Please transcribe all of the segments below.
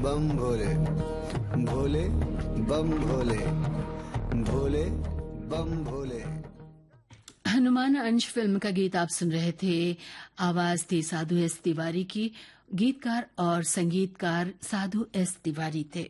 बम भोले, भोले बम भोले, भोले बम भोले। हनुमान अंश फिल्म का गीत आप सुन रहे थे। आवाज थी साधु एस तिवारी की। गीतकार और संगीतकार साधु एस तिवारी थे।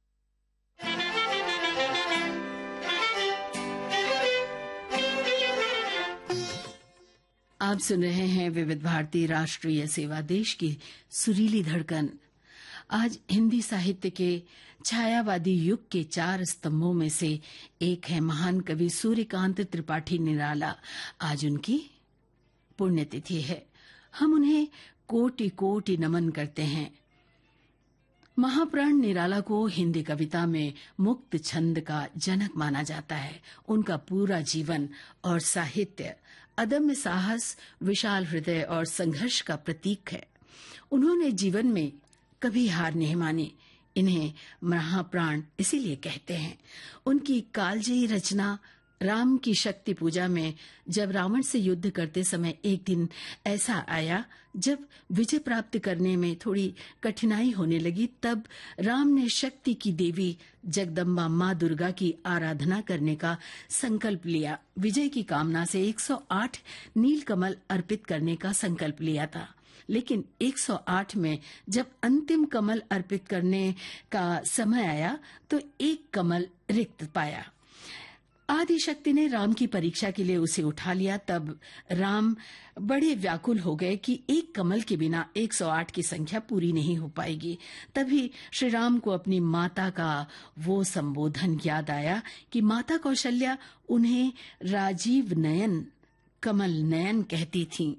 आप सुन रहे हैं विविध भारती राष्ट्रीय सेवा, देश की सुरीली धड़कन। आज हिंदी साहित्य के छायावादी युग के 4 स्तंभों में से एक है महान कवि सूर्यकांत त्रिपाठी निराला। आज उनकी पुण्यतिथि है। हम उन्हें कोटि कोटि नमन करते हैं। महाप्राण निराला को हिंदी कविता में मुक्त छंद का जनक माना जाता है। उनका पूरा जीवन और साहित्य अदम्य साहस, विशाल हृदय और संघर्ष का प्रतीक है। उन्होंने जीवन में कभी हार नहीं मानी। इन्हें महाप्राण इसीलिए कहते हैं। उनकी कालजयी रचना राम की शक्ति पूजा में जब रावण से युद्ध करते समय एक दिन ऐसा आया जब विजय प्राप्त करने में थोड़ी कठिनाई होने लगी, तब राम ने शक्ति की देवी जगदम्बा माँ दुर्गा की आराधना करने का संकल्प लिया। विजय की कामना से 108 नीलकमल अर्पित करने का संकल्प लिया था, लेकिन 108 में जब अंतिम कमल अर्पित करने का समय आया तो एक कमल रिक्त पाया। आदि शक्ति ने राम की परीक्षा के लिए उसे उठा लिया। तब राम बड़े व्याकुल हो गए कि एक कमल के बिना 108 की संख्या पूरी नहीं हो पाएगी। तभी श्री राम को अपनी माता का वो संबोधन याद आया कि माता कौशल्या उन्हें राजीव नयन, कमल नयन कहती थीं।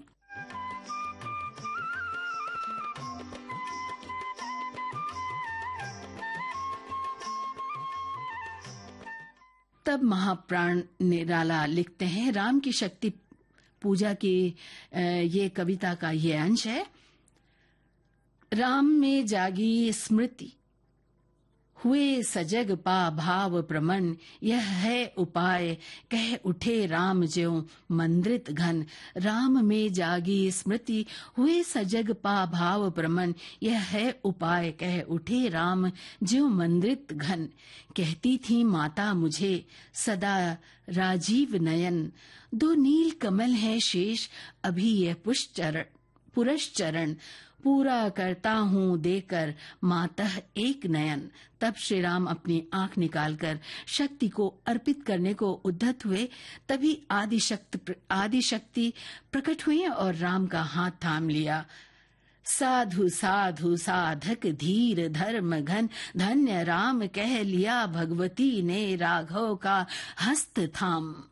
तब महाप्राण निराला लिखते हैं, राम की शक्ति पूजा की ये कविता का ये अंश है। राम में जागी स्मृति, हुए सजग पा भाव प्रमन, यह है उपाय कह उठे राम ज्यों मंद्रित घन। राम में जागी स्मृति, हुए सजग पा भाव प्रमन, यह है उपाय कह उठे राम ज्यों मंद्रित घन। कहती थी माता मुझे सदा राजीव नयन, 2 नील कमल है शेष अभी यह पुरश्चरण, पूरा करता हूँ देकर मातः एक नयन। तब श्री राम अपनी आंख निकालकर शक्ति को अर्पित करने को उद्यत हुए। तभी आदिशक्ति प्रकट हुई और राम का हाथ थाम लिया। साधु साधु साधक धीर धर्म घन, धन्य राम कह लिया भगवती ने राघव का हस्त थाम।